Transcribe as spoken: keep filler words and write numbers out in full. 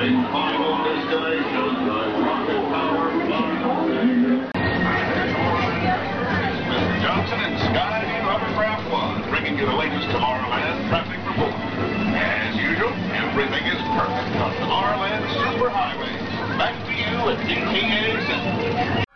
final destination, the rocket power. Mister Johnson and Skyview Hovercraft One, bringing you the latest Tomorrowland traffic report. As usual, everything is perfect on Tomorrowland Superhighway. Back to you at D T A Center.